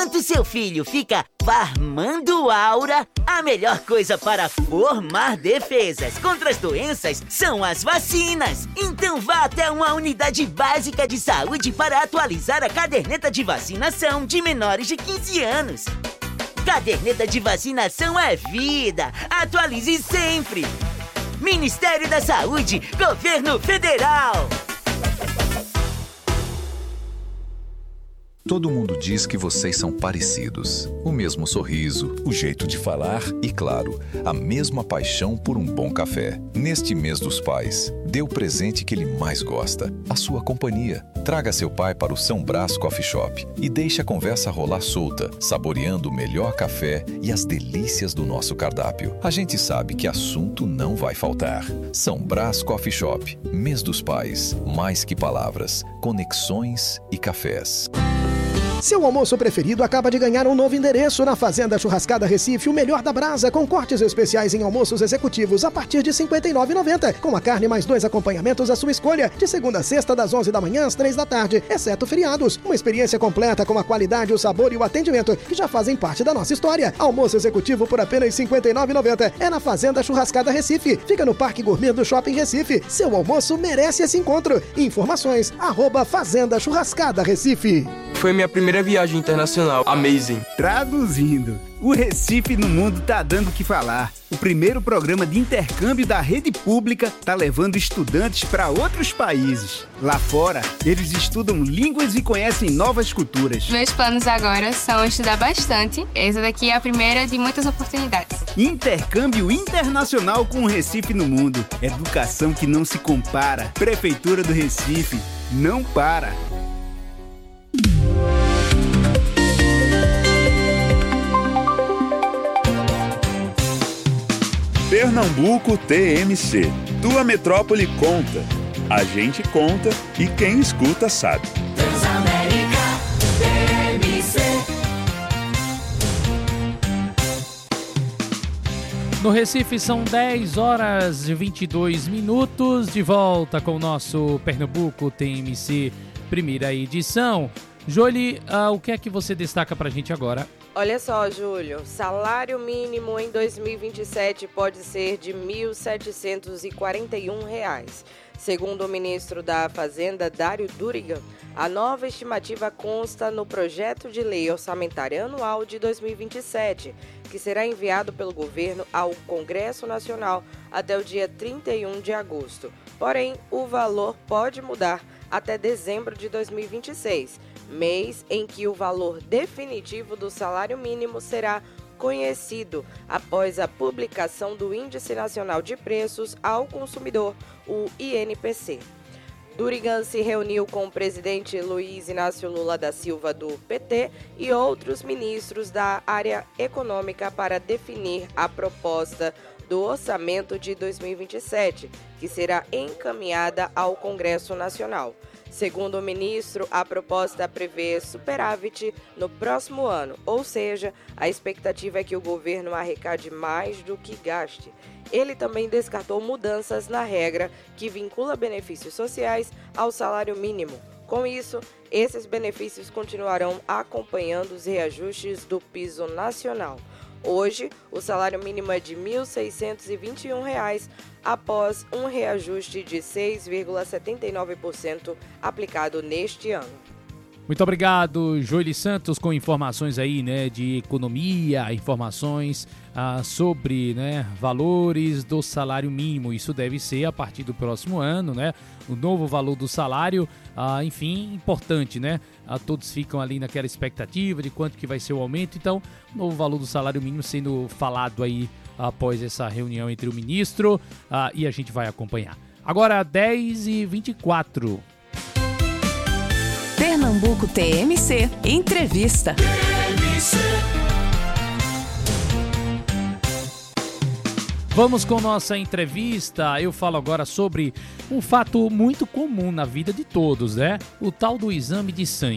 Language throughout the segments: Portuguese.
Enquanto seu filho fica farmando aura, a melhor coisa para formar defesas contra as doenças são as vacinas. Então vá até uma unidade básica de saúde para atualizar a caderneta de vacinação de menores de 15 anos. Caderneta de vacinação é vida. Atualize sempre. Ministério da Saúde, Governo Federal. Todo mundo diz que vocês são parecidos. O mesmo sorriso, o jeito de falar e, claro, a mesma paixão por um bom café. Neste mês dos pais, dê o presente que ele mais gosta, a sua companhia. Traga seu pai para o São Brás Coffee Shop e deixe a conversa rolar solta, saboreando o melhor café e as delícias do nosso cardápio. A gente sabe que assunto não vai faltar. São Brás Coffee Shop, mês dos pais. Mais que palavras, conexões e cafés. Seu almoço preferido acaba de ganhar um novo endereço na Fazenda Churrascada Recife, o melhor da brasa, com cortes especiais em almoços executivos a partir de R$ 59,90, com a carne mais 2 acompanhamentos à sua escolha, de segunda a sexta, das 11 da manhã às 3 da tarde, exceto feriados. Uma experiência completa com a qualidade, o sabor e o atendimento que já fazem parte da nossa história. Almoço executivo por apenas R$ 59,90 é na Fazenda Churrascada Recife. Fica no Parque Gourmet do Shopping Recife. Seu almoço merece esse encontro. Informações, @Fazenda Churrascada Recife. Foi minha primeira viagem internacional. Amazing. Traduzindo, o Recife no Mundo tá dando o que falar. O primeiro programa de intercâmbio da rede pública tá levando estudantes para outros países. Lá fora, eles estudam línguas e conhecem novas culturas. Meus planos agora são estudar bastante. Essa daqui é a primeira de muitas oportunidades. Intercâmbio internacional com o Recife no Mundo. Educação que não se compara. Prefeitura do Recife. Não para. Pernambuco TMC. Tua metrópole conta. A gente conta e quem escuta sabe. Transamérica TMC. No Recife são 10 horas e 22 minutos. De volta com o nosso Pernambuco TMC primeira edição. Jolie, o que é que você destaca pra gente agora? Olha só, Júlio, salário mínimo em 2027 pode ser de R$ 1.741. Segundo o ministro da Fazenda, Dário Durigan, a nova estimativa consta no projeto de lei orçamentária anual de 2027, que será enviado pelo governo ao Congresso Nacional até o dia 31 de agosto. Porém, o valor pode mudar até dezembro de 2026, mês em que o valor definitivo do salário mínimo será conhecido após a publicação do Índice Nacional de Preços ao Consumidor, o INPC. Durigan se reuniu com o presidente Luiz Inácio Lula da Silva, do PT, e outros ministros da área econômica para definir a proposta do orçamento de 2027, que será encaminhada ao Congresso Nacional. Segundo o ministro, a proposta prevê superávit no próximo ano, ou seja, a expectativa é que o governo arrecade mais do que gaste. Ele também descartou mudanças na regra que vincula benefícios sociais ao salário mínimo. Com isso, esses benefícios continuarão acompanhando os reajustes do piso nacional. Hoje, o salário mínimo é de R$ 1.621, após um reajuste de 6,79% aplicado neste ano. Muito obrigado, Joeli Santos, com informações aí, né, de economia, informações sobre, né, valores do salário mínimo. Isso deve ser a partir do próximo ano, né, o novo valor do salário, enfim, importante, né, todos ficam ali naquela expectativa de quanto que vai ser o aumento. Então, o novo valor do salário mínimo sendo falado aí após essa reunião entre o ministro, e a gente vai acompanhar. Agora, 10h24. Pernambuco TMC Entrevista. Vamos com nossa entrevista. Eu falo agora sobre um fato muito comum na vida de todos, né? O tal do exame de sangue.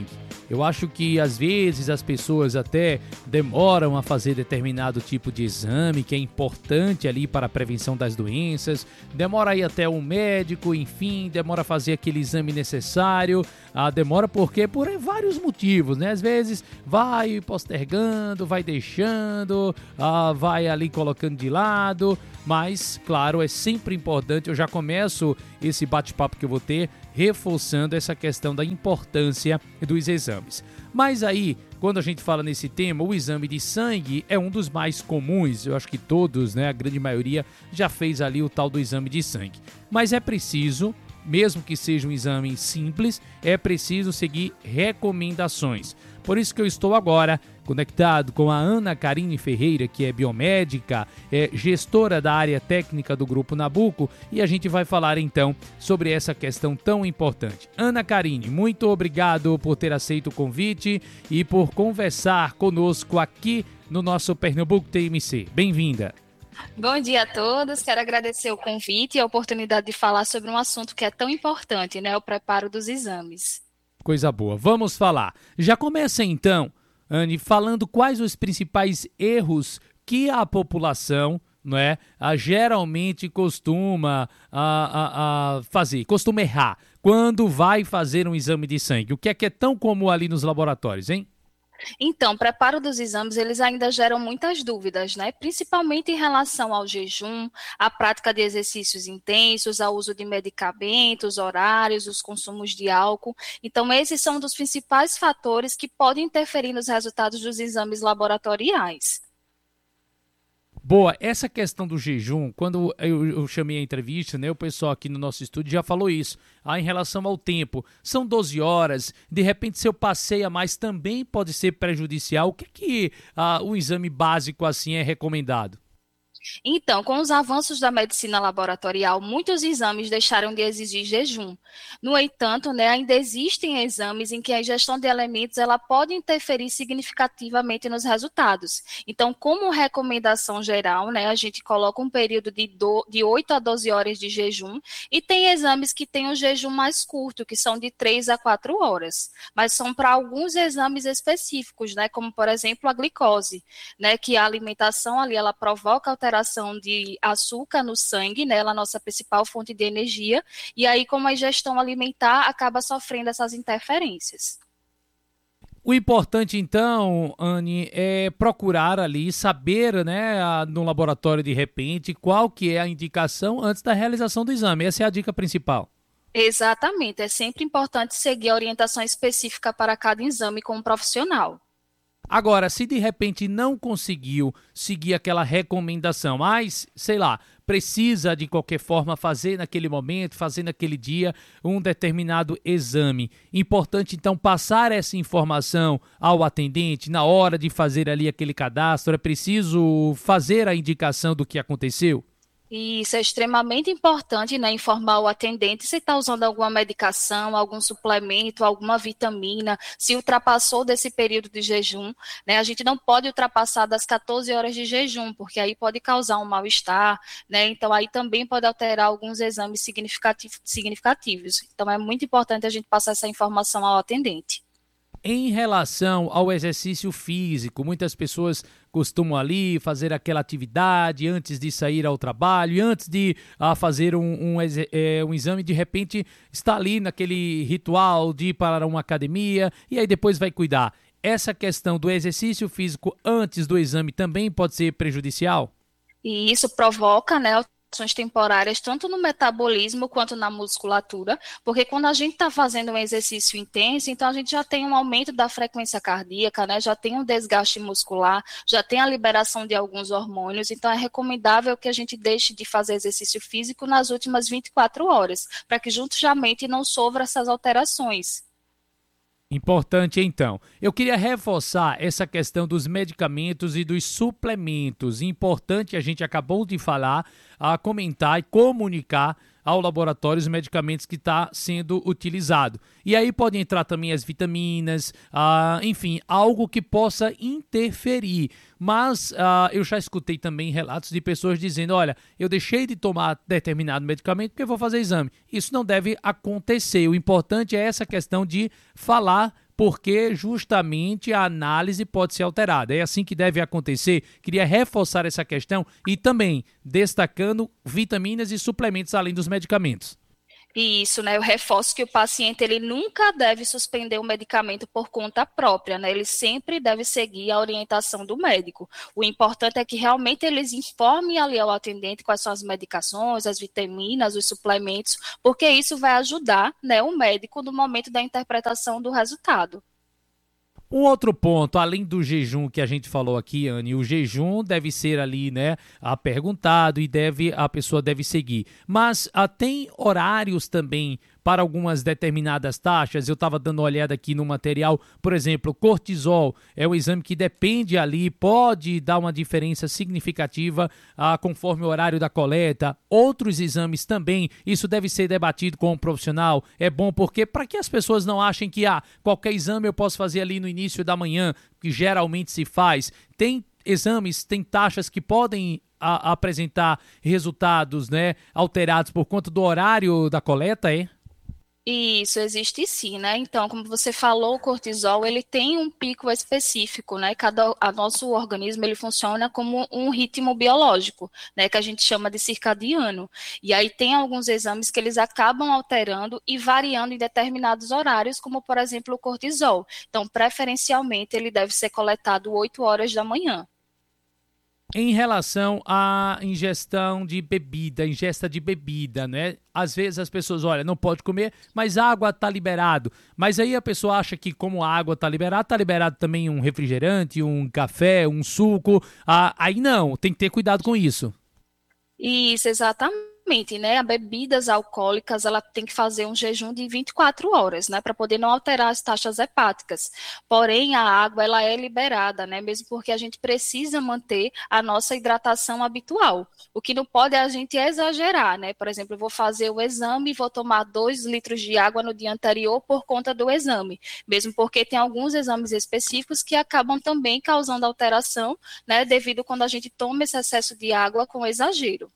Eu acho que às vezes as pessoas até demoram a fazer determinado tipo de exame que é importante ali para a prevenção das doenças, demora aí até um médico, enfim, demora a fazer aquele exame necessário, demora porque por vários motivos, né? Às vezes vai postergando, vai deixando, vai ali colocando de lado, mas claro, é sempre importante. Eu já começo esse bate-papo que eu vou ter reforçando essa questão da importância dos exames. Mas aí, quando a gente fala nesse tema, o exame de sangue é um dos mais comuns. Eu acho que todos, né, a grande maioria já fez ali o tal do exame de sangue. Mas é preciso, mesmo que seja um exame simples, é preciso seguir recomendações. Por isso que eu estou agora conectado com a Ana Karine Ferreira, que é biomédica, é gestora da área técnica do Grupo Nabuco, e a gente vai falar então sobre essa questão tão importante. Ana Karine, muito obrigado por ter aceito o convite e por conversar conosco aqui no nosso Pernambuco TMC. Bem-vinda. Bom dia a todos, quero agradecer o convite e a oportunidade de falar sobre um assunto que é tão importante, né, o preparo dos exames. Coisa boa, vamos falar. Já começa então, Anne, falando quais os principais erros que a população, não é, geralmente costuma fazer, costuma errar quando vai fazer um exame de sangue. O que é tão comum ali nos laboratórios, hein? Então, o preparo dos exames, eles ainda geram muitas dúvidas, né? Principalmente em relação ao jejum, à prática de exercícios intensos, ao uso de medicamentos, horários, os consumos de álcool. Então, esses são um dos principais fatores que podem interferir nos resultados dos exames laboratoriais. Boa, essa questão do jejum, quando eu chamei a entrevista, né, o pessoal aqui no nosso estúdio já falou isso, em relação ao tempo. São 12 horas, de repente se eu passei a mais também pode ser prejudicial. O que o exame básico assim é recomendado? Então, com os avanços da medicina laboratorial, muitos exames deixaram de exigir jejum. No entanto, né, ainda existem exames em que a ingestão de alimentos ela pode interferir significativamente nos resultados. Então, como recomendação geral, né, a gente coloca um período de 8 a 12 horas de jejum e tem exames que têm um jejum mais curto, que são de 3 a 4 horas. Mas são para alguns exames específicos, né, como, por exemplo, a glicose, né, que a alimentação ali ela provoca alteração de açúcar no sangue, né, ela é a nossa principal fonte de energia, e aí como a ingestão alimentar acaba sofrendo essas interferências. O importante então, Anne, é procurar ali, saber, né, no laboratório de repente, qual que é a indicação antes da realização do exame. Essa é a dica principal. Exatamente, é sempre importante seguir a orientação específica para cada exame com um profissional. Agora, se de repente não conseguiu seguir aquela recomendação, mas, sei lá, precisa de qualquer forma fazer naquele momento, fazer naquele dia um determinado exame. Importante então passar essa informação ao atendente na hora de fazer ali aquele cadastro. É preciso fazer a indicação do que aconteceu? Isso é extremamente importante, né, informar o atendente se está usando alguma medicação, algum suplemento, alguma vitamina, se ultrapassou desse período de jejum, né, a gente não pode ultrapassar das 14 horas de jejum, porque aí pode causar um mal-estar, né, então aí também pode alterar alguns exames significativos. Então é muito importante a gente passar essa informação ao atendente. Em relação ao exercício físico, muitas pessoas costumam ali fazer aquela atividade antes de sair ao trabalho, e antes de fazer um exame, de repente está ali naquele ritual de ir para uma academia e aí depois vai cuidar. Essa questão do exercício físico antes do exame também pode ser prejudicial? E isso provoca, né, alterações temporárias tanto no metabolismo quanto na musculatura, porque quando a gente está fazendo um exercício intenso, então a gente já tem um aumento da frequência cardíaca, né? Já tem um desgaste muscular, já tem a liberação de alguns hormônios, então é recomendável que a gente deixe de fazer exercício físico nas últimas 24 horas, para que juntamente não sofra essas alterações. Importante então. Eu queria reforçar essa questão dos medicamentos e dos suplementos. Importante, a gente acabou de falar, comentar e comunicar ao laboratório os medicamentos que está sendo utilizado. E aí pode entrar também as vitaminas, enfim, algo que possa interferir. Mas eu já escutei também relatos de pessoas dizendo, olha, eu deixei de tomar determinado medicamento porque eu vou fazer exame. Isso não deve acontecer. O importante é essa questão de falar porque justamente a análise pode ser alterada. É assim que deve acontecer. Queria reforçar essa questão e também destacando vitaminas e suplementos além dos medicamentos. Isso, né? Eu reforço que o paciente ele nunca deve suspender o medicamento por conta própria, né? Ele sempre deve seguir a orientação do médico. O importante é que realmente eles informem ali ao atendente quais são as medicações, as vitaminas, os suplementos, porque isso vai ajudar, né, o médico no momento da interpretação do resultado. Um outro ponto, além do jejum que a gente falou aqui, Anne, o jejum deve ser ali, né, perguntado e a pessoa deve seguir. Mas tem horários também para algumas determinadas taxas. Eu estava dando uma olhada aqui no material, por exemplo, cortisol é um exame que depende ali, pode dar uma diferença significativa conforme o horário da coleta. Outros exames também, isso deve ser debatido com um profissional. É bom porque, para que as pessoas não achem que qualquer exame eu posso fazer ali no início da manhã, que geralmente se faz. Tem exames, tem taxas que podem apresentar resultados, né, alterados por conta do horário da coleta, é? Isso, existe sim, né? Então, como você falou, o cortisol, ele tem um pico específico, né? Nosso organismo, ele funciona como um ritmo biológico, né? Que a gente chama de circadiano. E aí tem alguns exames que eles acabam alterando e variando em determinados horários, como, por exemplo, o cortisol. Então, preferencialmente, ele deve ser coletado 8 horas da manhã. Em relação à ingesta de bebida, né? Às vezes as pessoas, olha, não pode comer, mas água está liberado. Mas aí a pessoa acha que como a água está liberado também um refrigerante, um café, um suco. Aí não, tem que ter cuidado com isso. Isso, exatamente, né? As bebidas alcoólicas, ela tem que fazer um jejum de 24 horas, né? Para poder não alterar as taxas hepáticas. Porém, a água, ela é liberada, né? Mesmo porque a gente precisa manter a nossa hidratação habitual. O que não pode é a gente exagerar, né? Por exemplo, eu vou fazer o exame e vou tomar 2 litros de água no dia anterior por conta do exame. Mesmo porque tem alguns exames específicos que acabam também causando alteração, né? Devido quando a gente toma esse excesso de água com exagero.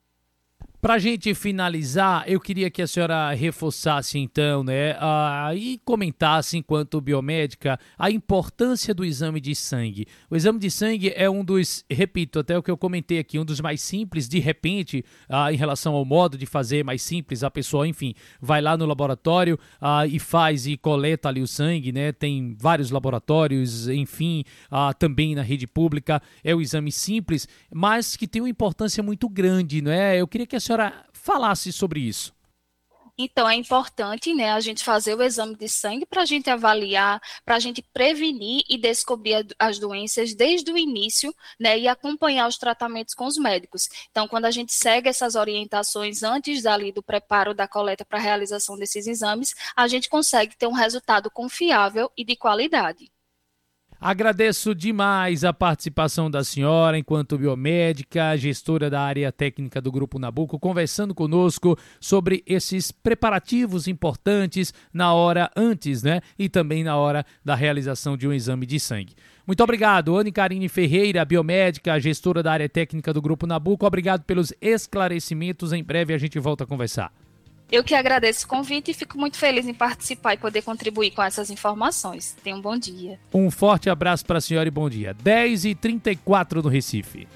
Para a gente finalizar, eu queria que a senhora reforçasse então, né, e comentasse enquanto biomédica a importância do exame de sangue. O exame de sangue é um dos, repito, até o que eu comentei aqui, um dos mais simples, de repente, em relação ao modo de fazer mais simples, a pessoa, enfim, vai lá no laboratório e faz e coleta ali o sangue, né, tem vários laboratórios, enfim, também na rede pública, é o exame simples, mas que tem uma importância muito grande, não é? Eu queria que a senhora falasse sobre isso. Então, é importante, né, a gente fazer o exame de sangue para a gente avaliar, para a gente prevenir e descobrir as doenças desde o início, né, e acompanhar os tratamentos com os médicos. Então, quando a gente segue essas orientações antes do preparo da coleta para a realização desses exames, a gente consegue ter um resultado confiável e de qualidade. Agradeço demais a participação da senhora enquanto biomédica, gestora da área técnica do Grupo Nabuco, conversando conosco sobre esses preparativos importantes na hora antes, né? E também na hora da realização de um exame de sangue. Muito obrigado, Anne Carine Ferreira, biomédica, gestora da área técnica do Grupo Nabuco. Obrigado pelos esclarecimentos. Em breve a gente volta a conversar. Eu que agradeço o convite e fico muito feliz em participar e poder contribuir com essas informações. Tenha um bom dia. Um forte abraço para a senhora e bom dia. 10h34 no Recife.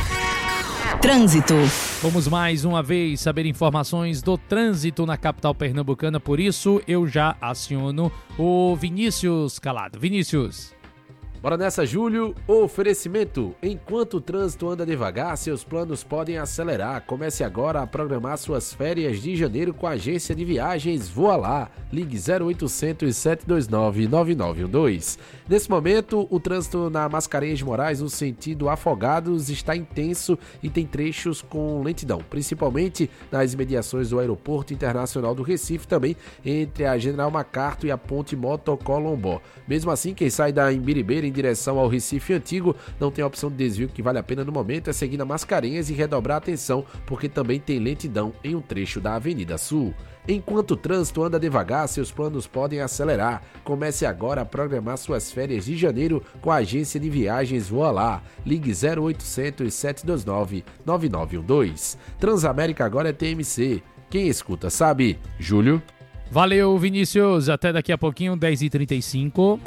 Trânsito. Vamos mais uma vez saber informações do trânsito na capital pernambucana, por isso eu já aciono o Vinícius Calado. Vinícius. Bora nessa, Júlio. Oferecimento. Enquanto o trânsito anda devagar, seus planos podem acelerar. Comece agora a programar suas férias de janeiro com a agência de viagens Voa Lá. Ligue 0800 729 9912. Nesse momento, o trânsito na Mascarenhas de Moraes, no sentido Afogados, está intenso e tem trechos com lentidão, principalmente nas imediações do Aeroporto Internacional do Recife, também entre a General MacArthur e a Ponte Motocolombó. Mesmo assim, quem sai da Imbiribeira em direção ao Recife Antigo não tem a opção de desvio que vale a pena no momento, é seguir na Mascarenhas e redobrar a atenção, porque também tem lentidão em um trecho da Avenida Sul. Enquanto o trânsito anda devagar, seus planos podem acelerar. Comece agora a programar suas férias de janeiro com a agência de viagens Voa Lá. Ligue 0800 729 9912. Transamérica agora é TMC. Quem escuta sabe. Júlio. Valeu, Vinícius. Até daqui a pouquinho, 10h35.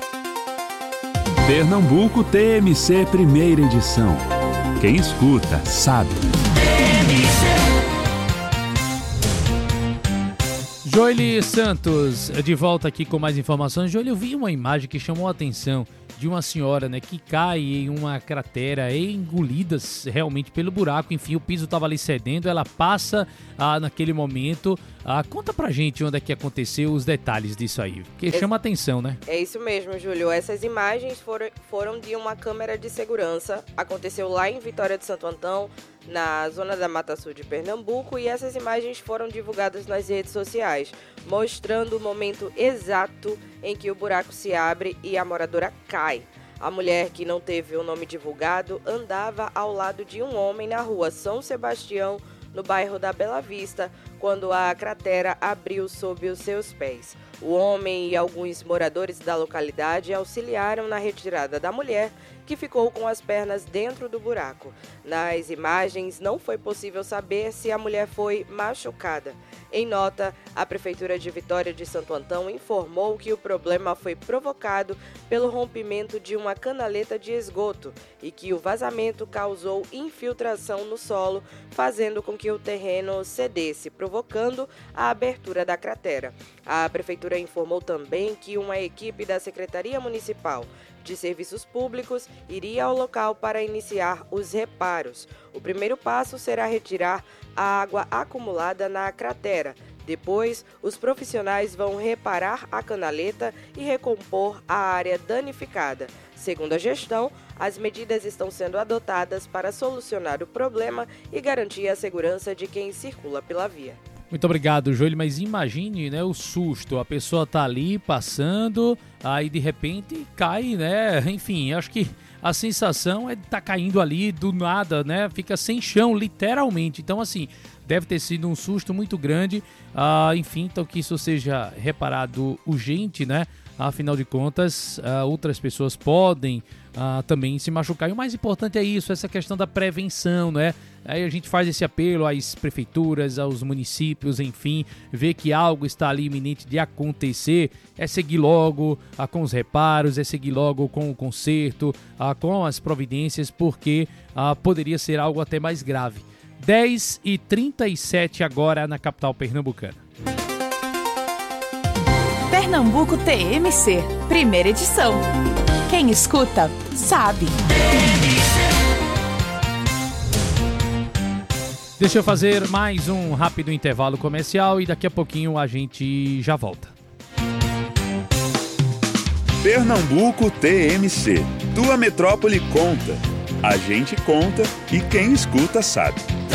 Pernambuco TMC, primeira edição. Quem escuta, sabe. Joely Santos, de volta aqui com mais informações. Joely, eu vi uma imagem que chamou a atenção de uma senhora, né, que cai em uma cratera, engolida realmente pelo buraco. Enfim, o piso estava ali cedendo, ela passa naquele momento. Conta pra gente onde é que aconteceu, os detalhes disso aí, porque chama a atenção, né? É isso mesmo, Júlio. Essas imagens foram de uma câmera de segurança. Aconteceu lá em Vitória de Santo Antão, na zona da Mata Sul de Pernambuco, e essas imagens foram divulgadas nas redes sociais, mostrando o momento exato em que o buraco se abre e a moradora cai. A mulher, que não teve o nome divulgado, andava ao lado de um homem na rua São Sebastião, no bairro da Bela Vista, quando a cratera abriu sob os seus pés. O homem e alguns moradores da localidade auxiliaram na retirada da mulher, que ficou com as pernas dentro do buraco. Nas imagens, não foi possível saber se a mulher foi machucada. Em nota, a Prefeitura de Vitória de Santo Antão informou que o problema foi provocado pelo rompimento de uma canaleta de esgoto e que o vazamento causou infiltração no solo, fazendo com que o terreno cedesse, provocando a abertura da cratera. A Prefeitura informou também que uma equipe da Secretaria Municipal de Serviços Públicos iria ao local para iniciar os reparos. O primeiro passo será retirar a água acumulada na cratera. Depois, os profissionais vão reparar a canaleta e recompor a área danificada. Segundo a gestão, as medidas estão sendo adotadas para solucionar o problema e garantir a segurança de quem circula pela via. Muito obrigado, Joely, mas imagine, né, o susto, a pessoa tá ali passando, aí de repente cai, né, enfim, acho que a sensação é de tá caindo ali do nada, né, fica sem chão, literalmente. Então, assim, deve ter sido um susto muito grande, enfim, então que isso seja reparado urgente, né, afinal de contas, outras pessoas podem também se machucar. E o mais importante é isso, essa questão da prevenção, né? Aí a gente faz esse apelo às prefeituras, aos municípios, enfim, ver que algo está ali iminente de acontecer, é seguir logo com os reparos, é seguir logo com o conserto, com as providências, porque poderia ser algo até mais grave. 10h37 agora na capital pernambucana. Pernambuco TMC, primeira edição. Quem escuta, sabe. Deixa eu fazer mais um rápido intervalo comercial e daqui a pouquinho a gente já volta. Pernambuco TMC, tua metrópole conta. A gente conta e quem escuta sabe.